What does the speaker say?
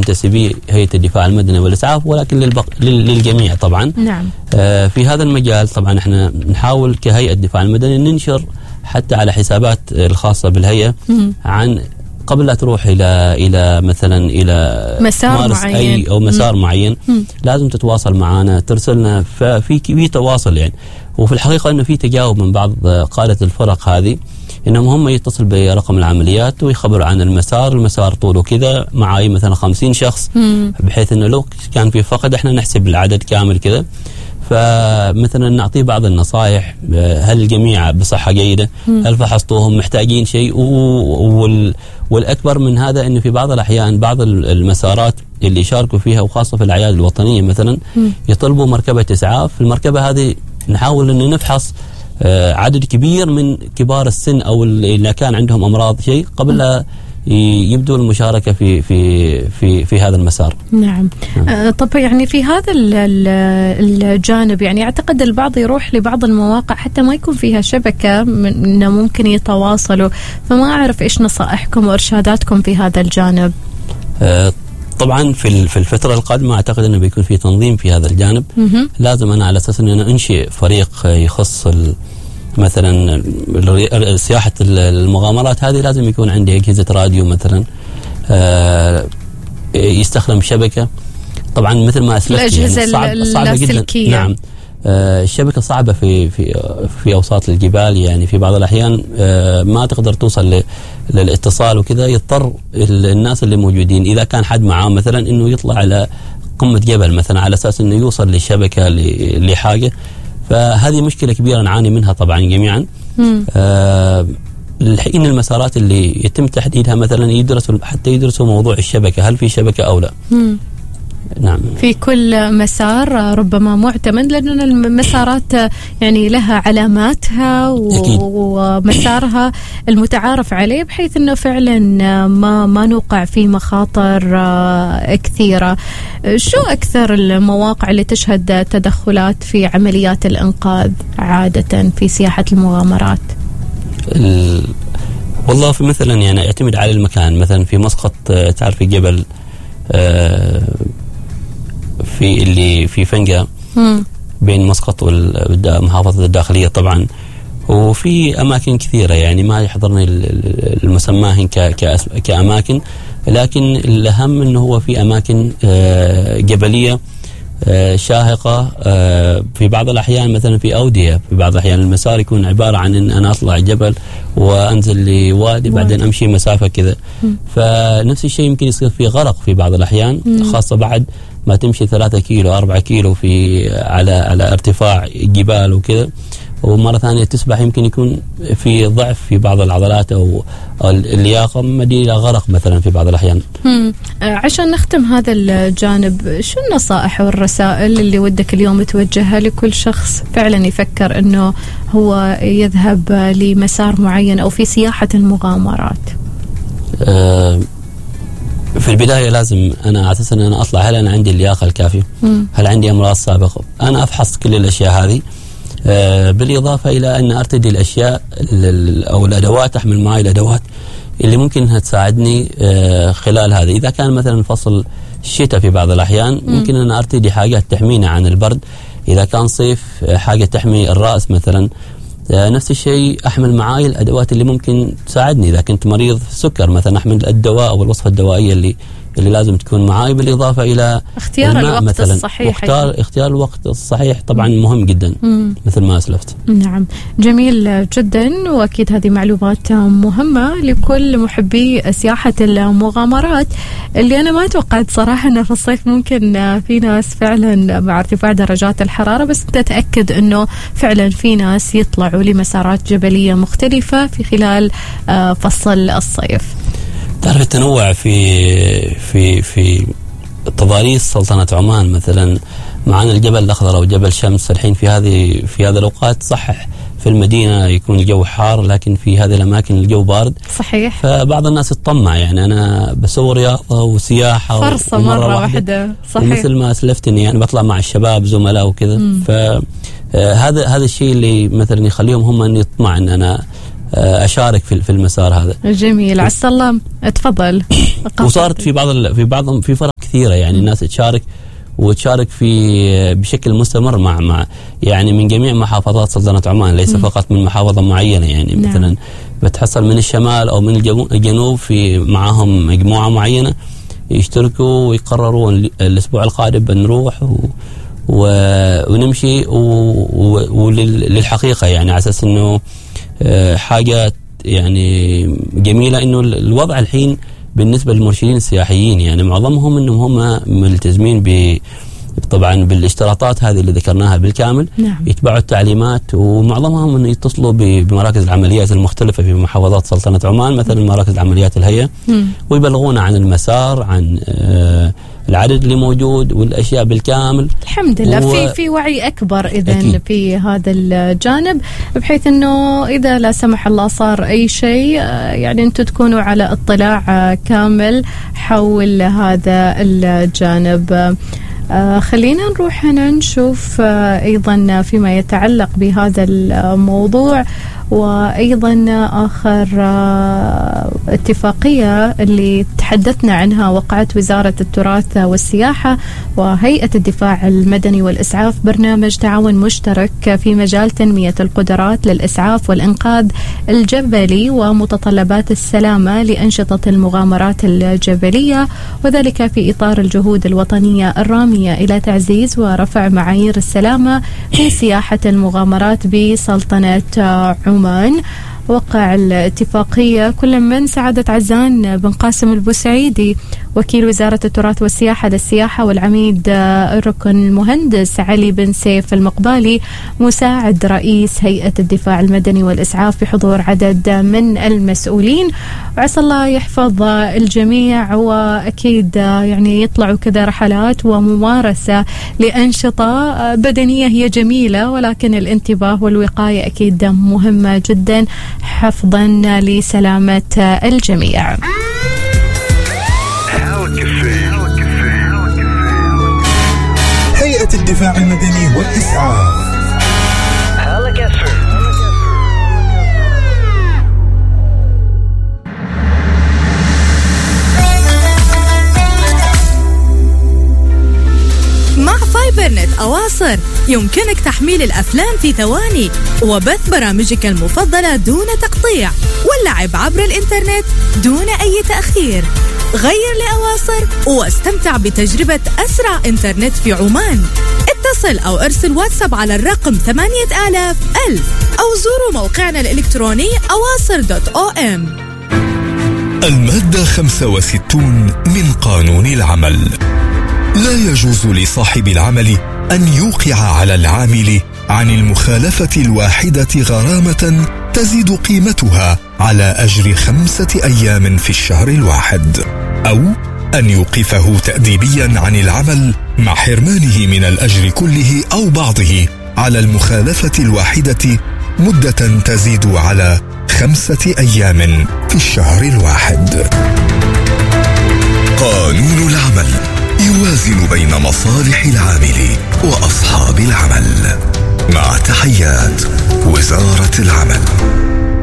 منتسبي هيئة الدفاع المدني والإسعاف، ولكن للجميع طبعا. نعم. في هذا المجال طبعا احنا نحاول كهيئة الدفاع المدني ننشر حتى على حسابات الخاصة بالهيئة عن قبل لا تروح إلى مثلا إلى مسار معين أي أو مسار معين لازم تتواصل معنا، ترسلنا، في تواصل يعني. وفي الحقيقة أنه في تجاوب من بعض قادة الفرق هذه إنهم هم يتصل برقم العمليات ويخبروا عن المسار طوله كذا، معاي مثلا 50 شخص، بحيث إنه لو كان في فقد إحنا نحسب العدد كامل كذا. فمثلا نعطيه بعض النصائح، هل الجميع بصحة جيدة؟ هل فحصتوهم؟ محتاجين شيء؟ والأكبر من هذا أنه في بعض الأحيان بعض المسارات اللي يشاركوا فيها وخاصة في الأعياد الوطنية مثلا يطلبوا مركبة إسعاف. المركبة هذه نحاول أن نفحص عدد كبير من كبار السن أو اللي كان عندهم أمراض شيء قبل لا يبدو المشاركة في هذا المسار. نعم. طب يعني في هذا الجانب يعني أعتقد البعض يروح لبعض المواقع حتى ما يكون فيها شبكة إنه ممكن يتواصلوا، فما أعرف إيش نصائحكم وإرشاداتكم في هذا الجانب. طبعا في الفترة القادمة أعتقد أنه بيكون في تنظيم في هذا الجانب. لازم أنا على أساس أن أنا أنشئ فريق يخص مثلا سياحة المغامرات هذه، لازم يكون عندي أجهزة راديو مثلا، يستخدم شبكة. طبعا مثل ما أسلفت الأجهزة يعني صعبة جدا. نعم. الشبكة صعبة في أوساط الجبال، يعني في بعض الأحيان ما تقدر توصل للاتصال وكذا، يضطر الناس اللي موجودين إذا كان حد معاه مثلا إنه يطلع على قمة جبل مثلا على أساس إنه يوصل للشبكة لحاجة. فهذه مشكلة كبيرة نعاني منها طبعا جميعا. الحين المسارات اللي يتم تحديدها مثلا يدرسوا موضوع الشبكة، هل في شبكة أو لا. نعم. في كل مسار ربما معتمد، لأن المسارات يعني لها علاماتها ومسارها المتعارف عليه، بحيث أنه فعلا ما نوقع في مخاطر كثيرة. شو أكثر المواقع اللي تشهد تدخلات في عمليات الإنقاذ عادة في سياحة المغامرات؟ والله في مثلا يعني يعتمد على المكان. مثلا في مسقط تعرفي جبل في فنجة بين مسقط ومحافظة الداخلية طبعا، وفي أماكن كثيرة يعني ما يحضرني المسماهن كأماكن، لكن الأهم أنه هو في أماكن جبلية شاهقة. في بعض الأحيان مثلا في أودية، في بعض الأحيان المسار يكون عبارة عن أن أنا أطلع جبل وأنزل لوادي بعدين أمشي مسافة كذا. فنفس الشيء يمكن يصير في غرق في بعض الأحيان، خاصة بعد ما تمشي 3 كيلو 4 كيلو على ارتفاع جبال وكذا، ومرة ثانية تسبح يمكن يكون في ضعف في بعض العضلات أو اللياقة مدي إلى غرق مثلا في بعض الأحيان. عشان نختم هذا الجانب، شو النصائح والرسائل اللي ودك اليوم توجهها لكل شخص فعلا يفكر أنه هو يذهب لمسار معين أو في سياحة المغامرات؟ في البداية لازم أنا أساس أن أنا أطلع، هل أنا عندي اللياقة الكافية؟ هل عندي أمراض سابقة؟ أنا أفحص كل الأشياء هذه، بالإضافة إلى أن أرتدي الأشياء أو الأدوات، أحمل معي الأدوات اللي ممكن أنها تساعدني خلال هذا. إذا كان مثلا فصل الشتاء في بعض الأحيان ممكن أن أرتدي حاجات تحمينا عن البرد. إذا كان صيف حاجة تحمي الرأس مثلا. نفس الشيء أحمل معاي الأدوات اللي ممكن تساعدني. إذا كنت مريض سكر مثلا أحمل الدواء أو الوصفة الدوائية اللي لازم تكون معاي، بالإضافة إلى اختيار الوقت مثلاً الصحيح. اختيار الوقت الصحيح طبعا مهم جدا مثل ما أسلفت. نعم، جميل جدا، وأكيد هذه معلومات مهمة لكل محبي سياحة المغامرات، اللي أنا ما توقعت صراحة أنه في الصيف ممكن في ناس فعلا مع ارتفاع درجات الحرارة، بس تتأكد أنه فعلا في ناس يطلعوا لمسارات جبلية مختلفة في خلال فصل الصيف. تعرف التنوع في تضاريس سلطنة عمان مثلا، معنا الجبل الأخضر أو جبل شمس. الحين في هذه الأوقات صحح في المدينة يكون الجو حار، لكن في هذه الأماكن الجو بارد. صحيح. فبعض الناس يتطمع، يعني أنا بسوي رياضة وسياحة فرصة مرة واحدة. صحيح. مثل ما أسلفتني يعني بطلع مع الشباب زملاء وكذا. فهذا الشيء اللي مثلا يخليهم هم أن يطمع أن أنا أشارك في المسار هذا. جميل. عسى الله. تفضل. وصارت في فرق كثيرة، يعني الناس تشارك في بشكل مستمر مع يعني من جميع محافظات سلطنة عمان، ليس فقط من محافظة معينة. يعني مثلا بتحصل من الشمال أو من الجنوب في معهم مجموعة معينة يشتركوا ويقرروا الأسبوع القادم بنروح ونمشي وللحقيقة يعني على أساس إنه حاجة يعني جميلة. إنه الوضع الحين بالنسبة للمرشدين السياحيين يعني معظمهم إنهم هم ملتزمين طبعا بالاشتراطات هذه اللي ذكرناها بالكامل. يتبعوا التعليمات، ومعظمهم انه يتصلوا بمراكز العمليات المختلفة في محافظات سلطنة عمان، مثلا مراكز العمليات الهيئة، ويبلغونا عن المسار، عن العدد اللي موجود والاشياء بالكامل. الحمد لله في وعي اكبر اذا في هذا الجانب، بحيث انه اذا لا سمح الله صار اي شيء يعني انتم تكونوا على اطلاع كامل حول هذا الجانب. خلينا نروح هنا نشوف أيضا فيما يتعلق بهذا الموضوع، وأيضا آخر اتفاقية اللي تحدثنا عنها وقعت وزارة التراث والسياحة وهيئة الدفاع المدني والإسعاف برنامج تعاون مشترك في مجال تنمية القدرات للإسعاف والإنقاذ الجبلي ومتطلبات السلامة لأنشطة المغامرات الجبلية، وذلك في إطار الجهود الوطنية الرامية إلى تعزيز ورفع معايير السلامة في سياحة المغامرات بسلطنة عمان. وقع الاتفاقية كل من سعادة عزان بن قاسم البوسعيدي وكيل وزارة التراث والسياحة للسياحة، والعميد الركن المهندس علي بن سيف المقبالي مساعد رئيس هيئة الدفاع المدني والإسعاف بحضور عدد من المسؤولين. وعسى الله يحفظ الجميع، وأكيد يعني يطلعوا كذا رحلات وممارسة لأنشطة بدنية هي جميلة، ولكن الانتباه والوقاية أكيد مهمة جدا حفظا لسلامة الجميع. هيئة الدفاع المدني والإسعاف. مع فايبرنت أواصر يمكنك تحميل الأفلام في ثواني وبث برامجك المفضلة دون تقطيع واللعب عبر الإنترنت دون أي تأخير. غير لأواصر واستمتع بتجربة أسرع إنترنت في عمان. اتصل أو ارسل واتساب على الرقم 8000 أو زوروا موقعنا الإلكتروني awaser.om. المادة 65 من قانون العمل: لا يجوز لصاحب العمل أن يوقع على العامل عن المخالفة الواحدة غرامة تزيد قيمتها على أجر 5 أيام في الشهر الواحد، أو أن يوقفه تأديبيا عن العمل مع حرمانه من الأجر كله أو بعضه على المخالفة الواحدة مدة تزيد على 5 أيام في الشهر الواحد. قانون العمل يوازن بين مصالح العامل وأصحاب العمل. مع تحيات وزارة العمل.